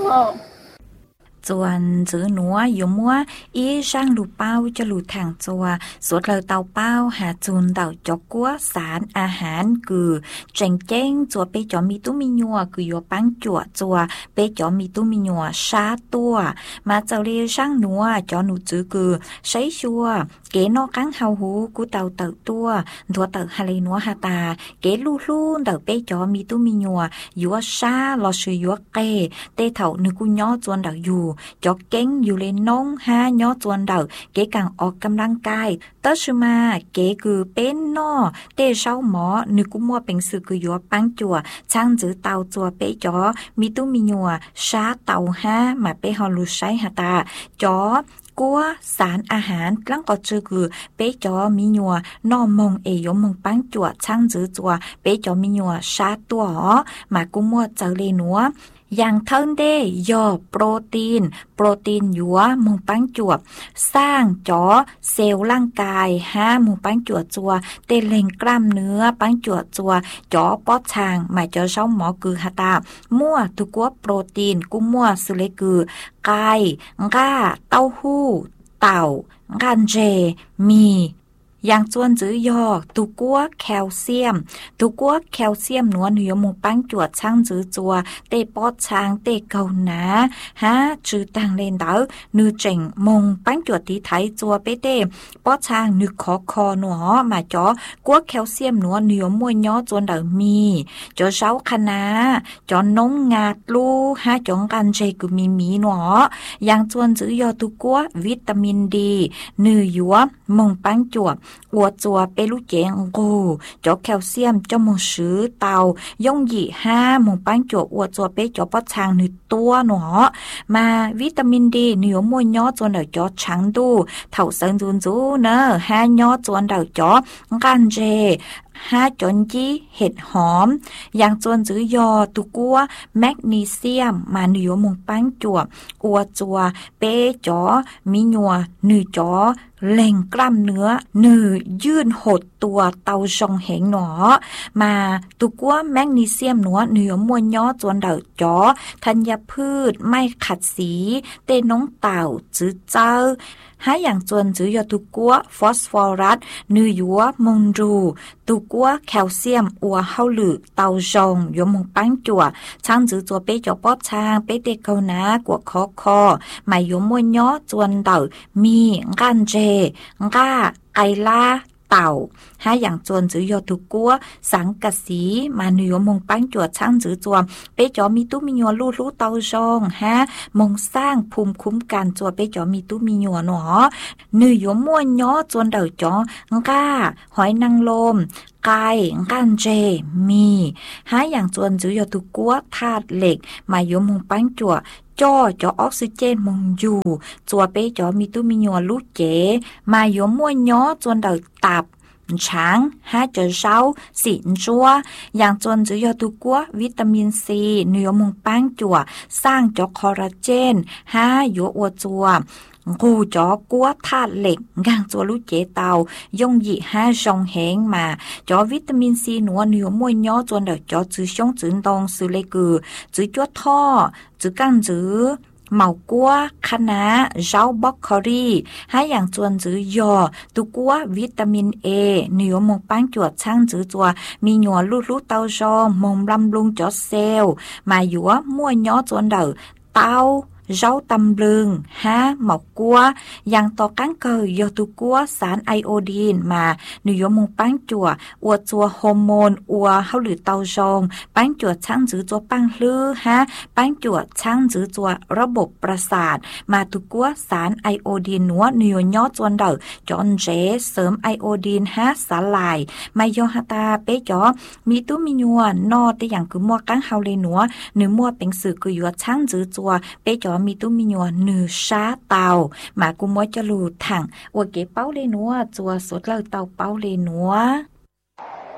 ส่วนจื้อหนัวอยู่มัวอีช่างลูเป้าจะลูทางจัวสวดเลยเตาเป้าหาจูนเต่าจอกกัวสารอาหารคือเจ๋งเจ้งจัวไปจอมีตุ้มีญัวคือยัวปังจั่วจัวไปจอมีตุ้มีญัวชาตัวมาเจ้าเรียช่างหนัวจอหนูจื้อคือใช้ชัวเก๋นอกังเฮาหูกูเต่าเต่าตัวเต่าฮาเลนัวฮาตาเก๋ลู่ลู่เต่าไปจอมีตุ้มีญัวยัวชาลอชื่อยัวเกเตเถ่านึกูย่อจวนเต่าอยู่จอกเก้งอยู่เลยน้องห้าย่อจวนเต่าเก๋กังออกกำลังกายเตอชื่อมาเก๋คือเป็นนอเตเช้าหมอนึกูมัวเป็นสื่อคือยัวปังจั่วช่างจื้อเต่าจัวไปจอมีตุ้มีญัวชาเต่าห้ามาไปฮอลูใช้ฮาตาจอกัวสารอาหารกลังก็จือคือเปจอมีญัวนอมงเอยมงปังจั่วช่างจื้อจัวเปจอมีญัวชาตัวมากุมัวเจอเลนัวอย่างเทินเดยอโปรตีนยัวมุงปังจวบสร้างจอเซลล์ร่างกายมุงปังจวดจัวเตเล็งกล้ามเนื้อปังจวดจัวจอปอดช่างหมายจอเช้าหมอคือฮาตามั่วทุกัวโปรตีนกุมั่วสุเลคือไก่ก้าเต้าหู้เต่ากันเจมีอย่างจวนจื้อยอตุกัวแคลเซียมหนัวเหนือหมูปังจวดช่างจื้อจัวเตปอดช่างเตเกาหนาจื้อต่างเลนเดานือเจ๋งมงปังจวดตีไทยจัวเปเตปอดช่างนึกคอหนัวมาจ่อกัวแคลเซียมหนัวเหนือมวยย่อจวนเดามีจ่อเช้าคณะจ่อนงงาดลูจ่องกันเจกุมีหนัวอย่างจวนจื้อยอตุกัววิตามินดีเนื้อยัวมงปังจวดอัวจัวเปลูเจงกูจอแคลเซียมจอมงซื้อเตายงหยี่มงปังจวอัวจัวเปจอปอชางหนึ่งตัวหนอมาวิตามินดีเหนียวมวยย่อจวนเดาจอช้างดูเถ่าเซิงจูนจูเนอย่อจวนเดาจอกันเจจนจีเห็ดหอมอย่างจวนจื้อยอตุกัวแมกนีเซียมมาเหนียวมงปังจวอัวจัวเปจอมีญัวหนึ่งจอเล่งกล้ามเนื้อหนึ่งยื่นหดตัวเตาชงเหงหนอมาตุกัวแมกนีเซียมหนัวเหนือมวยย่อจวนเดาจอธัญพืชไม่ขัดสีเตน้องเต่าจื้อเจ้าอย่างจวนจื้อยอตุกัวฟอสฟอรัสเนื้อยัวมงรูตุกัวแคลเซียมอัวเฮาหลือเตาจงยมงปังจั่วช่างจื้อจัวเปจอปอชางเปเตเกาหนากวคอหมายยมมวยย่อจวนเดามีกันเจก้าไกลาเต่าอย่างจวนจื้อยอตุกัวสังกะสีมาเหนือมงปังจวดช่างจื้อจวมเปจอมีตู้มีญัวลู่เตาจงมงสร้างภูมิคุ้มกันจวเปจอมีตู้มีญัวหนอเนื้อยัวม่วนย่อจวนเดาจอก้าหอยนางรมไก่กันเจมีอย่างจวนจื้อยอตุกัวธาตุเหล็กมายมงปังจวจอออกซิเจนมงอยู่จัวเปจอมีตู้มีญัวลูกเจมายมม่วนย่อจวนเดาตับช้างจอเช้าสินจัวอย่างจนจื้อยอตุกัววิตามินซีเนื้อมงปังจัวสร้างจอคอลลาเจนยัวอัวจัวกูจอกัวธาตุเหล็กงางจัวลูกเจเตายงหยี่ชงเหงมาจอวิตามินซีหนัวเนื้อมวยย่อจนเดาจอจื้อชงจื้อตองซื้อเลยคือจื้อจัวท่อจื้อกันจื้อเหมากัวคะน้าเจ้าบล็อกโคลีอย่างจวนจื้อยอตุกัววิตามินเอเหนียวมงปังจวดช่างจื้อจัวมีหยัวลู่เตาจอมงบำรุงจอเซลมาหยัวมั่วย่อจวนเดาเตาเจ้าตำลึงหมอกกัวอย่างต่อกั้งเกยยอตุกัวสารไอโอดีนมาหนูยมงปังจัวอวดจัวฮอร์โมนอัวเฮาหรือเตาจงปังจัวช่างจื้อจัวปังลือปังจัวช่างจื้อจัวระบบประสาทมาตุกัวสารไอโอดีนหนัวเหนียวย่อจวนเดาจอนเจเสริมไอโอดีนสาลายมายอฮาตาเปจอมีตู้มีญัวนอแต่อย่างคือมัวกังเฮาเลยหนัวหรือมัวเป็นสื่อคือยัวช่างจื้อจัวเปจอมีตู้มีญัวเนื้อชาเตามากุมัวจะลูถังอวเก๋เป้าเลยนัวจัวสดเล่าเตาเป้าเลยนัว